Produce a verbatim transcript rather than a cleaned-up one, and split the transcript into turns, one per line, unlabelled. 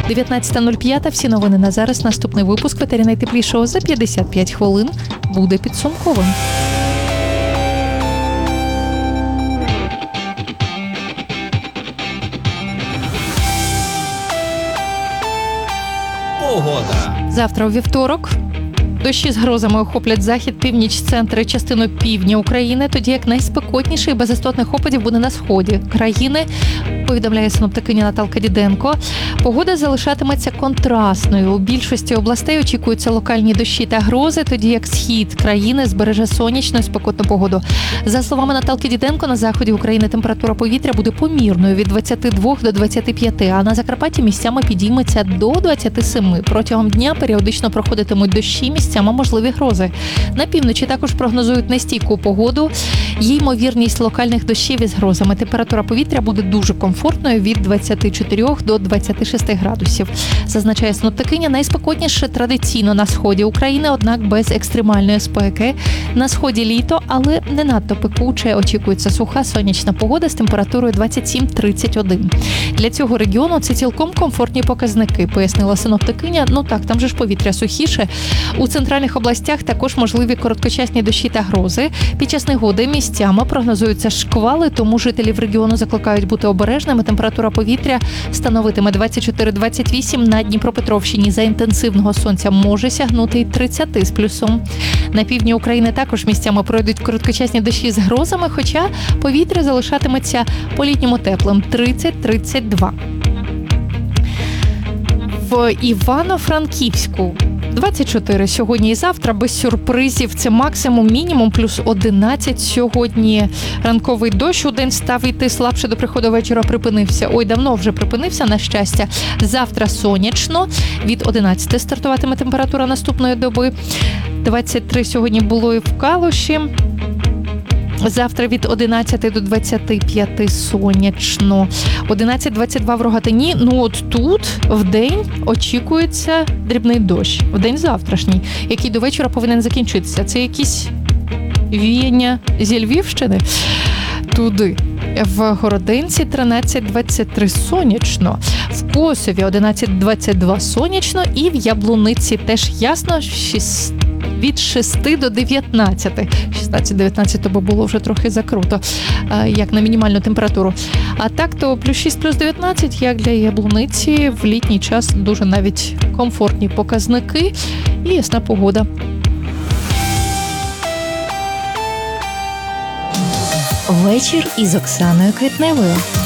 дев'ятнадцята нуль п'ять. Всі новини на зараз. Наступний випуск «Ветері найтеплішого» за п'ятдесят п'ять хвилин буде підсумковим.
Погода.
Завтра у вівторок дощі з грозами охоплять захід, північ, центр і частину півдня України, тоді як найспекотніше і без істотних опадів буде на сході країни, повідомляє синоптикиня Наталка Діденко. Погода залишатиметься контрастною. У більшості областей очікуються локальні дощі та грози, тоді як схід країни збереже сонячну і спекотну погоду. За словами Наталки Діденко, на заході України температура повітря буде помірною від двадцяти двох до двадцяти п'яти, а на Закарпатті місцями підійметься до двадцяти семи. Протягом дня періодично проходитимуть дощі, місцями можливі грози. На півночі також прогнозують нестійку погоду. Є ймовірність локальних дощів із грозами. Температура повітря буде дуже комфортною від двадцяти чотирьох до двадцяти шести градусів. Зазначає синоптикиня, найспекотніше традиційно на сході України, однак без екстремальної спеки. На сході літо, але не надто пекуче. Очікується суха сонячна погода з температурою двадцять сім - тридцять один. Для цього регіону це цілком комфортні показники, пояснила синоптикиня. Ну так, там же ж повітря сухіше. У центральних областях також можливі короткочасні дощі та грози. Під час негоди місцями прогнозуються шквали, тому жителів регіону закликають бути обережними. Температура повітря становитиме двадцять чотири - двадцять вісім. На Дніпропетровщині за інтенсивного сонця може сягнути й тридцяти з плюсом. На півдні України також місцями пройдуть короткочасні дощі з грозами, хоча повітря залишатиметься по-літньому теплим – тридцять - тридцять два. В Івано-Франківську двадцять чотири сьогодні і завтра, без сюрпризів. Це максимум, мінімум плюс одинадцять сьогодні. Ранковий дощ у день став йти слабше, до приходу вечора припинився. Ой, давно вже припинився, на щастя. Завтра сонячно. Від одинадцяти стартуватиме температура наступної доби. двадцять три сьогодні було і в Калуші. Завтра від одинадцяти до двадцяти п'яти сонячно. одинадцять - двадцять два в Рогатині. Ну от тут в день очікується дрібний дощ. В день завтрашній, який до вечора повинен закінчитися. Це якісь віяння зі Львівщини. Туди. В Городинці тринадцять - двадцять три сонячно. В Косові одинадцять - двадцять два сонячно. І в Яблуниці теж ясно, шість від шести до дев'ятнадцяти. шістнадцять - дев'ятнадцять то було вже трохи закруто, як на мінімальну температуру. А так то плюс шість, плюс дев'ятнадцять, як для Яблуниці, в літній час дуже навіть комфортні показники і ясна погода.
Вечір із Оксаною Квітневою.